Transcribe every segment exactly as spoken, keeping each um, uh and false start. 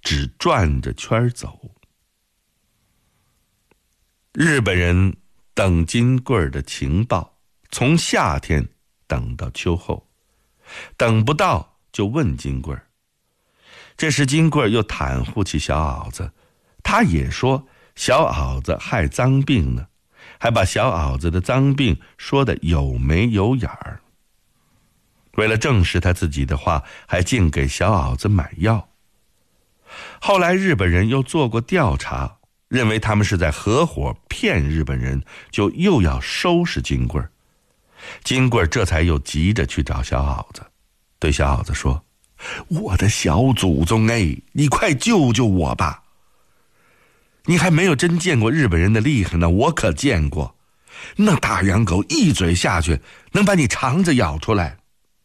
只转着圈走。日本人等金贵的情报，从夏天等到秋后，等不到就问金贵。这时金贵又袒护起小袄子，他也说小袄子害脏病呢，还把小袄子的脏病说得有眉有眼儿。为了证实他自己的话，还竟给小袄子买药。后来日本人又做过调查，认为他们是在合伙骗日本人，就又要收拾金贵。金贵这才又急着去找小袄子，对小袄子说：我的小祖宗哎，你快救救我吧！你还没有真见过日本人的厉害呢，我可见过。那大洋狗一嘴下去，能把你肠子咬出来。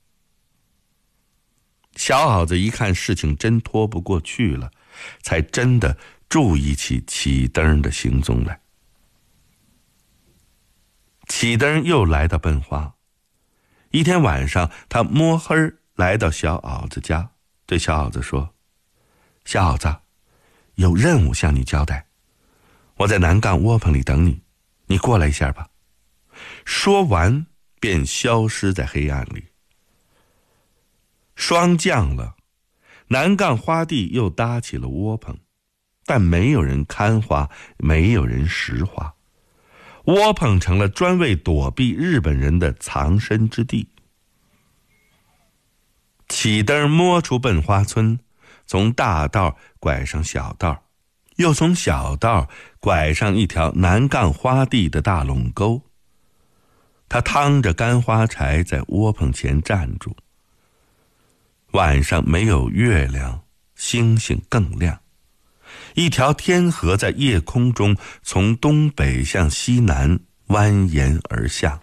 小袄子一看事情真拖不过去了，才真的注意起启灯的行踪来。启灯又来到笨花，一天晚上，他摸黑来到小袄子家，对小袄子说：小袄子，有任务向你交代，我在南杠窝棚里等你，你过来一下吧。说完便消失在黑暗里。霜降了，南杠花地又搭起了窝棚，但没有人看花，没有人拾花，窝棚成了专为躲避日本人的藏身之地。启灯摸出笨花村，从大道拐上小道，又从小道拐上一条南杠花地的大垄沟。他趟着干花柴在窝棚前站住。晚上没有月亮，星星更亮，一条天河在夜空中从东北向西南蜿蜒而下。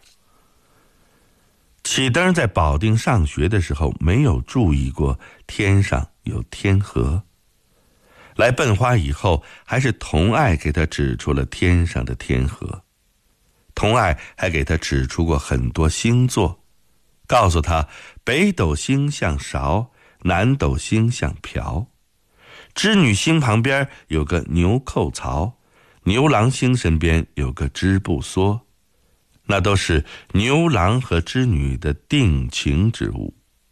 启灯在保定上学的时候没有注意过天上有天河，来笨花以后，还是童爱给他指出了天上的天河。童爱还给他指出过很多星座，告诉他北斗星像勺，南斗星像瓢，织女星旁边有个牛扣槽，牛郎星身边有个织布梭，那都是牛郎和织女的定情之物。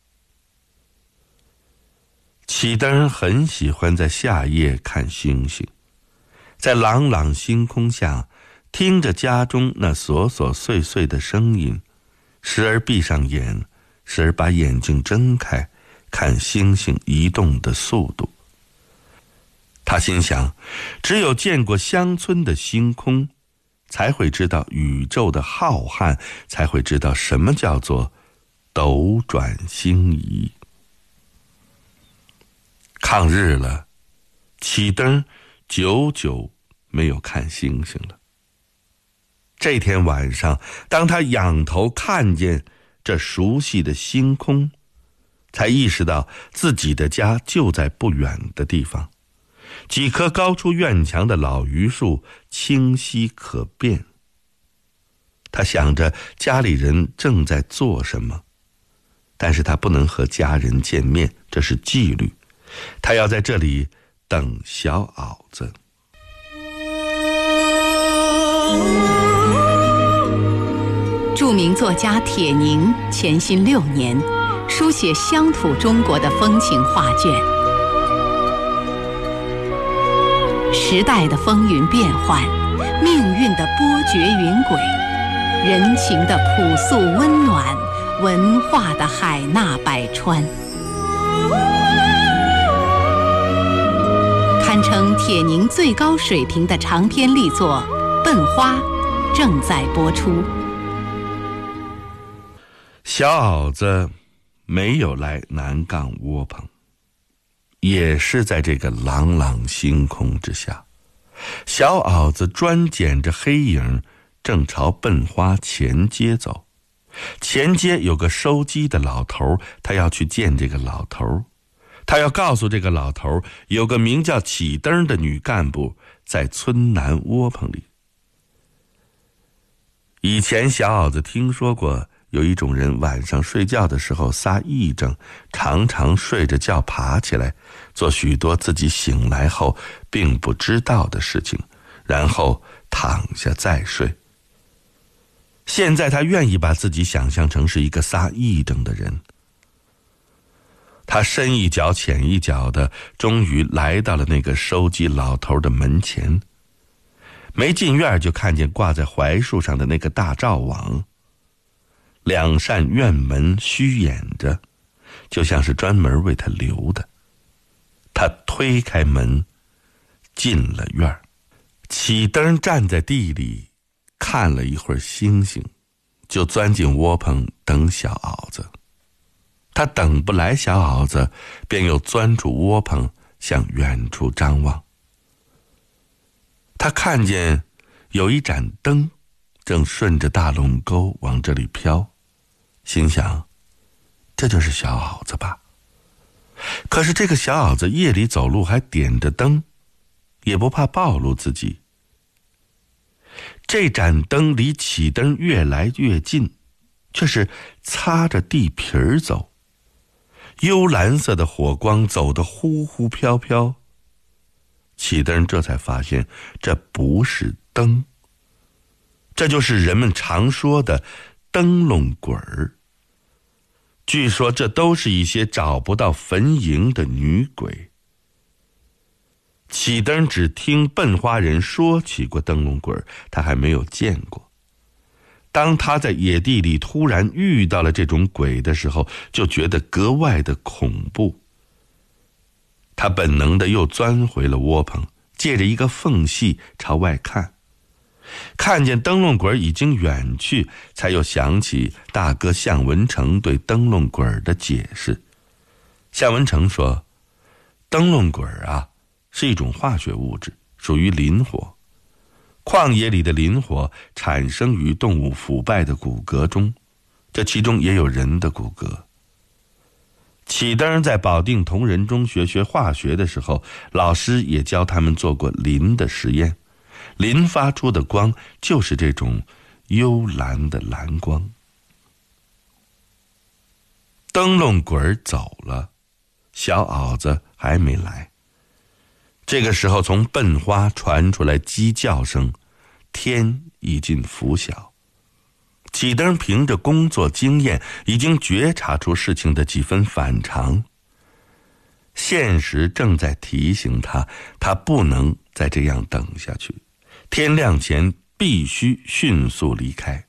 启灯很喜欢在夏夜看星星，在朗朗星空下听着家中那琐琐碎碎的声音，时而闭上眼，时而把眼睛睁开，看星星移动的速度。他心想，只有见过乡村的星空，才会知道宇宙的浩瀚，才会知道什么叫做斗转星移。抗日了，启灯久久没有看星星了。这天晚上，当他仰头看见这熟悉的星空，才意识到自己的家就在不远的地方，几棵高出院墙的老榆树清晰可辨。他想着家里人正在做什么，但是他不能和家人见面，这是纪律，他要在这里等小袄子。 著名作家铁凝潜心六年，书写乡土中国的风情画卷。时代的风云变幻，命运的波谲云诡，人情的朴素温暖，文化的海纳百川，堪称铁凝最高水平的长篇力作《笨花》正在播出。 小袄子没有来南杠窝棚，也是在这个朗朗星空之下，小袄子专捡着黑影，正朝笨花前街走。前街有个收鸡的老头，他要去见这个老头，他要告诉这个老头，有个名叫启灯的女干部在村南窝棚里。以前小袄子听说过有一种人晚上睡觉的时候撒癔症，常常睡着觉爬起来，做许多自己醒来后并不知道的事情，然后躺下再睡。现在他愿意把自己想象成是一个撒癔症的人。他深一脚浅一脚的，终于来到了那个收集老头的门前。没进院就看见挂在槐树上的那个大罩网，两扇院门虚掩着，就像是专门为他留的。他推开门进了院，启灯站在地里看了一会儿星星，就钻进窝棚等小袄子。他等不来小袄子，便又钻出窝棚向远处张望。他看见有一盏灯正顺着大垄沟往这里飘，心想这就是小袄子吧。可是这个小袄子夜里走路还点着灯，也不怕暴露自己。这盏灯离启灯越来越近，却是擦着地皮儿走，幽蓝色的火光走得忽忽飘飘。启灯这才发现这不是灯，这就是人们常说的灯笼鬼儿。据说这都是一些找不到坟茔的女鬼。启灯只听笨花人说起过灯笼鬼，他还没有见过。当他在野地里突然遇到了这种鬼的时候，就觉得格外的恐怖。他本能的又钻回了窝棚，借着一个缝隙朝外看，看见灯笼鬼已经远去，才又想起大哥向文成对灯笼鬼的解释。向文成说，灯笼鬼啊是一种化学物质，属于磷火。旷野里的磷火产生于动物腐败的骨骼中，这其中也有人的骨骼。启灯在保定同仁中学学化学的时候，老师也教他们做过磷的实验。磷发出的光就是这种幽蓝的蓝光。灯笼鬼走了，小袄子还没来。这个时候从笨花传出来鸡叫声，天已经拂晓。启灯凭着工作经验已经觉察出事情的几分反常，现实正在提醒他，他不能再这样等下去，天亮前必须迅速离开。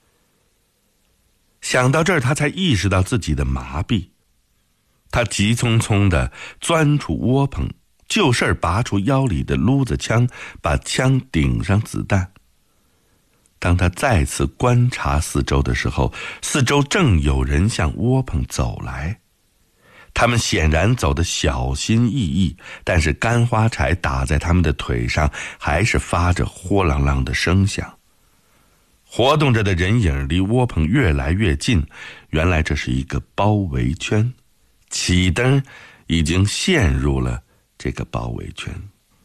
想到这儿，他才意识到自己的麻痹。他急匆匆地钻出窝棚，就事拔出腰里的撸子枪，把枪顶上子弹。当他再次观察四周的时候，四周正有人向窝棚走来。他们显然走得小心翼翼，但是干花柴打在他们的腿上，还是发着豁啷啷的声响。活动着的人影离窝棚越来越近，原来这是一个包围圈。启灯已经陷入了这个包围圈。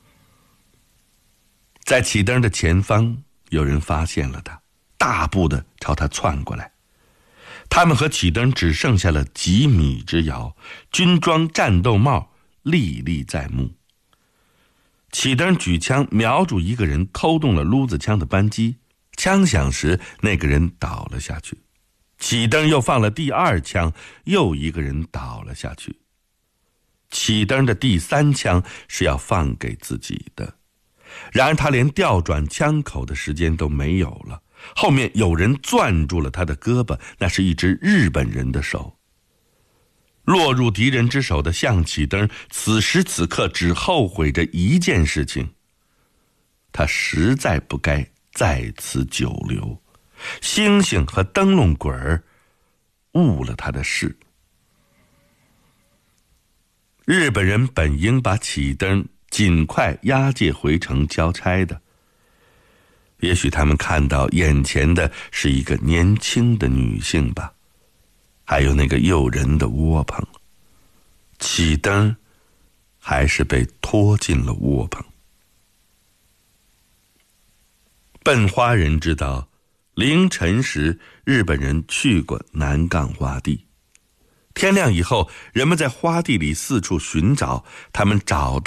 在启灯的前方，有人发现了他，大步地朝他窜过来。他们和启灯只剩下了几米之遥，军装战斗帽历历在目。启灯举枪瞄住一个人，扣动了撸子枪的扳机，枪响时那个人倒了下去。启灯又放了第二枪，又一个人倒了下去。启灯的第三枪是要放给自己的，然而他连调转枪口的时间都没有了。后面有人攥住了他的胳膊，那是一只日本人的手。落入敌人之手的向启灯此时此刻只后悔着一件事情，他实在不该在此久留。星星和灯笼鬼儿误了他的事。日本人本应把启灯尽快押解回城交差的，也许他们看到眼前的是一个年轻的女性吧，还有那个诱人的窝棚。启灯还是被拖进了窝棚。笨花人知道凌晨时，日本人去过南岗洼地。天亮以后，人们在洼地里四处寻找，他们找到